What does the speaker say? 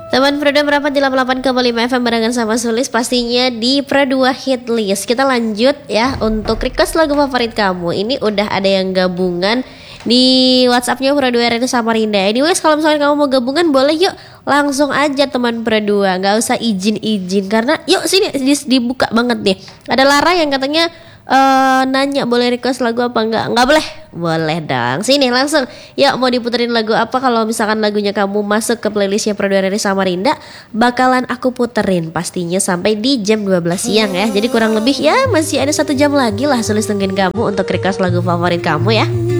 Teman Pro 2 merapat di 88,5 FM barengan sama Sulis pastinya di Pro 2 Hit List. Kita lanjut ya untuk request lagu favorit kamu. Ini udah ada yang gabungan di WhatsAppnya Pro 2 RRI Samarinda. Anyways, kalau misalnya kamu mau gabungan boleh yuk langsung aja teman Pro 2, nggak usah izin-izin karena yuk sini dibuka banget nih. Ada Lara yang katanya nanya boleh request lagu apa enggak boleh, boleh dong, sini langsung ya. Mau diputerin lagu apa? Kalau misalkan lagunya kamu masuk ke playlistnya Pro 2 RRI Samarinda, bakalan aku puterin pastinya sampai di jam 12 siang ya. Jadi kurang lebih ya masih ada 1 jam lagi lah Sulis tungguin kamu untuk request lagu favorit kamu ya.